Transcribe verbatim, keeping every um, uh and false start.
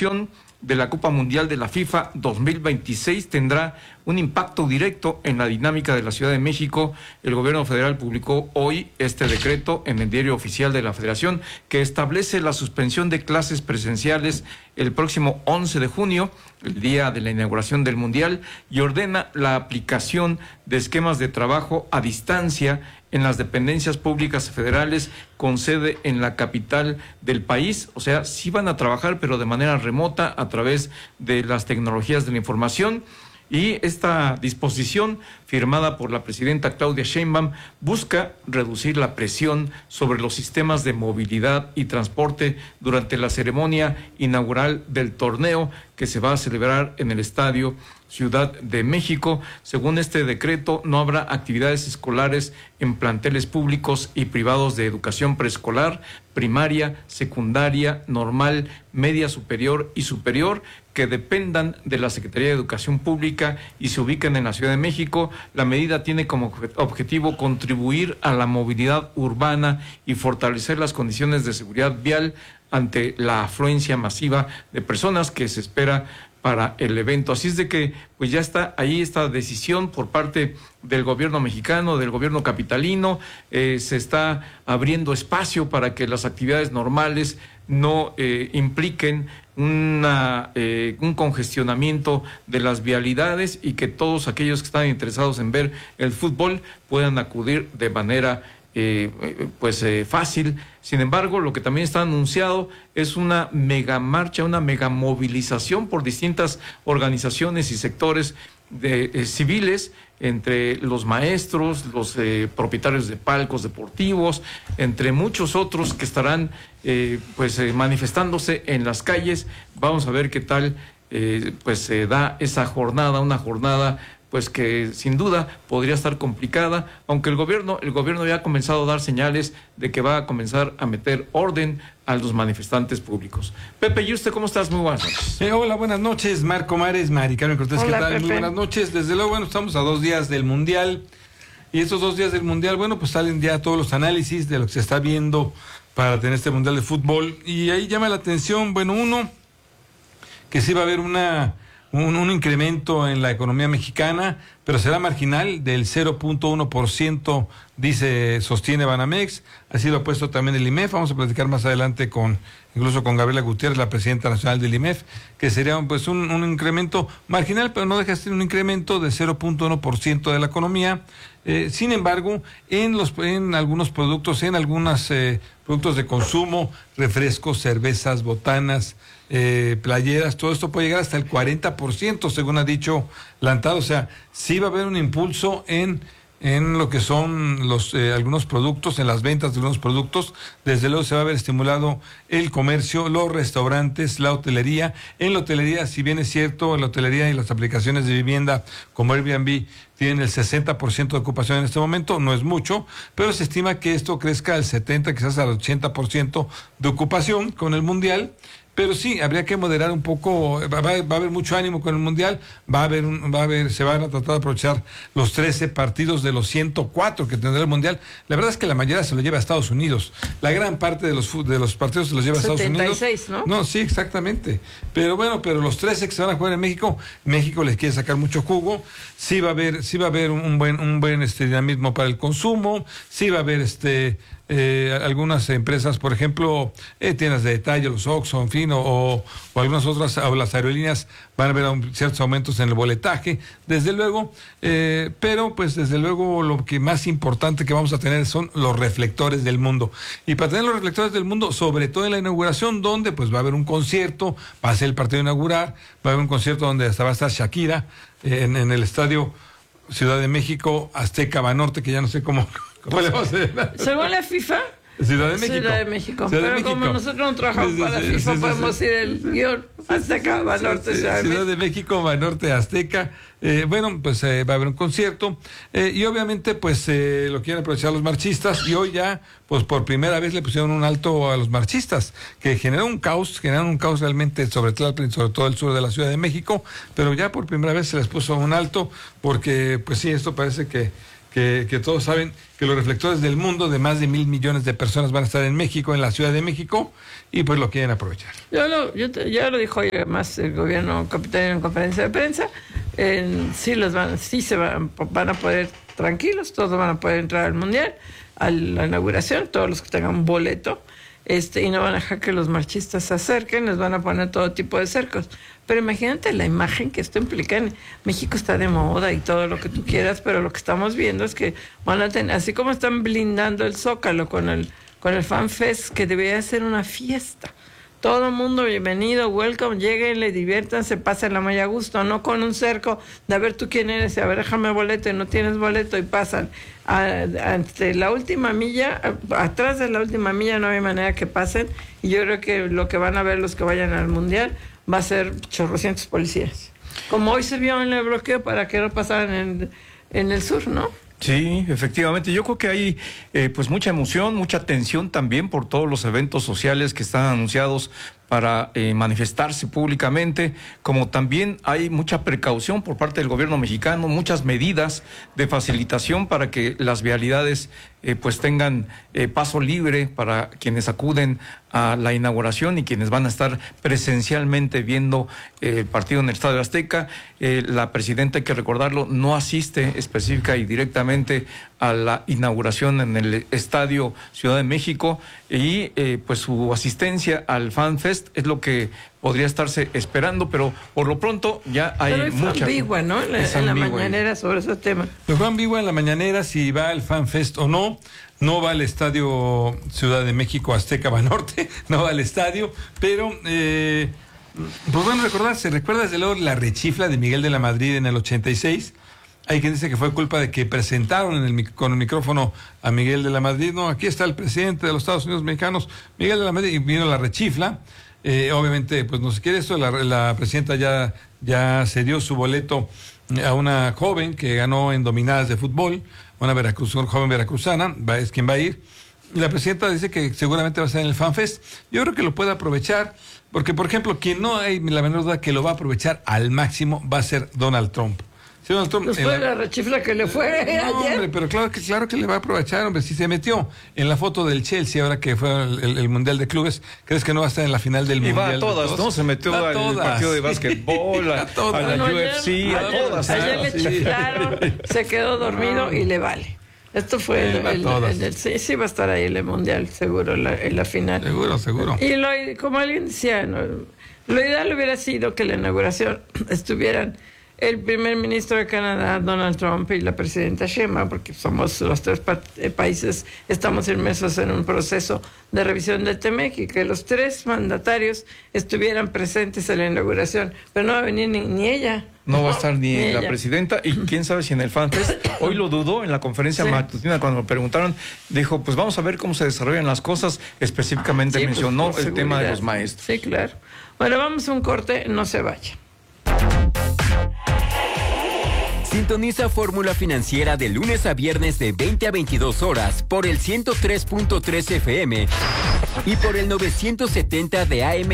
inauguración de la Copa Mundial de la FIFA dos mil veintiséis tendrá un impacto directo en la dinámica de la Ciudad de México. El gobierno federal publicó hoy este decreto en el Diario Oficial de la Federación que establece la suspensión de clases presenciales el próximo once de junio, el día de la inauguración del Mundial, y ordena la aplicación de esquemas de trabajo a distancia en las dependencias públicas federales con sede en la capital del país. O sea, sí van a trabajar, pero de manera remota a través de las tecnologías de la información. Y esta disposición, firmada por la presidenta Claudia Sheinbaum, busca reducir la presión sobre los sistemas de movilidad y transporte durante la ceremonia inaugural del torneo que se va a celebrar en el Estadio Ciudad de México. Según este decreto, no habrá actividades escolares en planteles públicos y privados de educación preescolar, primaria, secundaria, normal, media superior y superior, que dependan de la Secretaría de Educación Pública y se ubiquen en la Ciudad de México. La medida tiene como objetivo contribuir a la movilidad urbana y fortalecer las condiciones de seguridad vial ante la afluencia masiva de personas que se espera para el evento. Así es de que pues ya está ahí esta decisión por parte del gobierno mexicano, del gobierno capitalino. Eh, se está abriendo espacio para que las actividades normales no eh, impliquen una, eh, un congestionamiento de las vialidades y que todos aquellos que están interesados en ver el fútbol puedan acudir de manera Eh, pues eh, fácil. Sin embargo, lo que también está anunciado es una mega marcha, una mega movilización por distintas organizaciones y sectores de, eh, civiles, entre los maestros, los eh, propietarios de palcos deportivos, entre muchos otros que estarán eh, pues eh, manifestándose en las calles. Vamos a ver qué tal eh, pues se eh, da esa jornada, una jornada pues que sin duda podría estar complicada, aunque el gobierno, el gobierno ya ha comenzado a dar señales de que va a comenzar a meter orden a los manifestantes públicos. Pepe, ¿y usted cómo estás? Muy buenas noches. Eh, hola, buenas noches, Marco Mares, Mari Carmen Cortés, hola, ¿qué tal? Pepe. Muy buenas noches. Desde luego, bueno, estamos a dos días del Mundial, y estos dos días del Mundial, bueno, pues salen ya todos los análisis de lo que se está viendo para tener este Mundial de Fútbol, y ahí llama la atención, bueno, uno, que sí va a haber una... Un, un incremento en la economía mexicana, pero será marginal, del cero punto uno por ciento, dice, sostiene Banamex. Así lo ha puesto también el I M E F. Vamos a platicar más adelante con, incluso con Gabriela Gutiérrez, la presidenta nacional del I M E F, que sería pues un, un incremento marginal, pero no deja de ser un incremento de cero punto uno por ciento de la economía. Eh, sin embargo, en los en algunos productos, en algunos eh, productos de consumo, refrescos, cervezas, botanas, eh, playeras, todo esto puede llegar hasta el cuarenta por ciento, según ha dicho Lantado. O sea, sí va a haber un impulso en en lo que son los eh, algunos productos, en las ventas de algunos productos. Desde luego se va a ver estimulado el comercio, los restaurantes, la hotelería. En la hotelería, si bien es cierto, en la hotelería y las aplicaciones de vivienda como Airbnb tienen el sesenta por ciento de ocupación en este momento, no es mucho, pero se estima que esto crezca al setenta, quizás al ochenta por ciento de ocupación con el Mundial. Pero sí, habría que moderar un poco, va, va, va a haber mucho ánimo con el Mundial, va a haber, un, va a haber, se van a tratar de aprovechar los trece partidos de los ciento cuatro que tendrá el Mundial. La verdad es que la mayoría se lo lleva a Estados Unidos, la gran parte de los de los partidos se los lleva a Estados Unidos. setenta y seis, ¿no? No, sí, exactamente. Pero bueno, pero los trece que se van a jugar en México, México les quiere sacar mucho jugo. Sí va a haber, sí va a haber un, un buen, un buen este dinamismo para el consumo, sí va a haber este Eh, algunas empresas, por ejemplo, eh, tiendas de detalle, los Oxxo, en fin, o, o, o algunas otras, o las aerolíneas van a ver un, ciertos aumentos en el boletaje, desde luego, eh, pero pues desde luego lo que más importante que vamos a tener son los reflectores del mundo. Y para tener los reflectores del mundo, sobre todo en la inauguración, donde pues va a haber un concierto, va a ser el partido inaugural, va a haber un concierto donde hasta va a estar Shakira, eh, en, en el estadio Ciudad de México, Azteca Banorte, que ya no sé cómo... ¿Cómo le vamos a decir? Según la FIFA, Ciudad de México. Ciudad de México. Ciudad de Pero México. como nosotros no trabajamos Sí, sí, para sí, FIFA, sí, sí, podemos sí. ir el guión Azteca, Banorte, Sí, Ciudad de Ciudad México. de México, Banorte, Azteca. Eh, bueno, pues eh, va a haber un concierto. Eh, y obviamente, pues eh, lo quieren aprovechar los marchistas. Y hoy ya, pues por primera vez le pusieron un alto a los marchistas, que generó un caos, generaron un caos realmente, sobre todo, sobre todo el sur de la Ciudad de México. Pero ya por primera vez se les puso un alto, porque, pues sí, esto parece que. que, que todos saben que los reflectores del mundo de más de mil millones de personas van a estar en México, en la Ciudad de México, y pues lo quieren aprovechar. Yo lo, yo te- ya lo dijo hoy además el gobierno capitalino en conferencia de prensa. En- sí, los van, sí se van, van a poder tranquilos, todos van a poder entrar al mundial, a la inauguración, todos los que tengan boleto. Este, y no van a dejar que los marchistas se acerquen, les van a poner todo tipo de cercos. Pero imagínate la imagen que esto implica. En México está de moda y todo lo que tú quieras, pero lo que estamos viendo es que van a tener, así como están blindando el Zócalo con el, con el Fan Fest, que debería ser una fiesta. Todo el mundo bienvenido, welcome, lléguenle, diviértanse, pasen la malla a gusto, no con un cerco de a ver tú quién eres, a ver déjame boleto y no tienes boleto y pasan. A- ante la última milla, a- atrás de la última milla no hay manera que pasen, y yo creo que lo que van a ver los que vayan al mundial va a ser chorrocientos policías. Como hoy se vio en el bloqueo para que no pasaran en, en el sur, ¿no? Sí, efectivamente. Yo creo que hay eh, pues mucha emoción, mucha tensión también por todos los eventos sociales que están anunciados para eh, manifestarse públicamente, como también hay mucha precaución por parte del gobierno mexicano, muchas medidas de facilitación para que las vialidades eh, pues tengan eh, paso libre para quienes acuden a la inauguración y quienes van a estar presencialmente viendo eh, el partido en el Estadio Azteca. Eh, la presidenta, hay que recordarlo, no asiste específica y directamente a la inauguración en el Estadio Ciudad de México, y eh, pues su asistencia al Fan Fest es lo que podría estarse esperando, pero por lo pronto ya hay Pero fue mucha... ambigua, ¿no? En la, es en la ambigua. mañanera sobre ese tema. Pues Juan Vigo en la mañanera si va al Fan Fest o no. No va al Estadio Ciudad de México Azteca Banorte, no va al estadio, pero eh, pues bueno, recordarse, recuerda desde luego la rechifla de Miguel de la Madrid en el ochenta y seis. Hay quien dice que fue culpa de que presentaron en el, mic- con el micrófono a Miguel de la Madrid. No, aquí está el presidente de los Estados Unidos mexicanos, Miguel de la Madrid, y vino la rechifla. Eh, obviamente, pues no se quiere eso, la, la presidenta ya, ya cedió su boleto a una joven que ganó en dominadas de fútbol, una Veracruz, una joven veracruzana, va, es quien va a ir. Y la presidenta dice que seguramente va a estar en el Fan Fest. Yo creo que lo puede aprovechar, porque, por ejemplo, quien no hay la menor duda que lo va a aprovechar al máximo va a ser Donald Trump. Si Donald Trump Después en de la rechifla que le fue no, ayer. hombre, pero claro que claro que le va a aprovechar, hombre. Si se metió en la foto del Chelsea ahora que fue el, el- el Mundial de Clubes, ¿crees que no va a estar en la final del Y Mundial? va a de todas, todos? ¿no? Se metió Va a al todas. partido de básquetbol, a, A todas. a la Bueno, U ayer- F C, a ayer- todas. Ayer ah, le sí. chiflaron, se quedó dormido y le vale. Esto fue Sí, el, va a el- todas. el- el- sí, sí va a estar ahí en el mundial, seguro, en la, en la final. Seguro, seguro. Y lo, como alguien decía, ¿no? Lo ideal hubiera sido que la inauguración estuvieran el primer ministro de Canadá, Donald Trump, y la presidenta Sheinbaum, porque somos los tres pa- eh, países, estamos inmersos en un proceso de revisión del T M E C, y que los tres mandatarios estuvieran presentes en la inauguración, pero no va a venir ni, ni ella. No va a estar ni, la ella. presidenta, y quién sabe si en el Fan Fest. Hoy lo dudó en la conferencia Sí. matutina cuando me preguntaron, dijo, pues vamos a ver cómo se desarrollan las cosas. Específicamente Sí, pues, mencionó por el tema de seguridad. los maestros. Sí, claro. Bueno, vamos a un corte, no se vaya. Sintoniza Fórmula Financiera de lunes a viernes de veinte a veintidós horas por el ciento tres punto tres F M y por el novecientos setenta de A M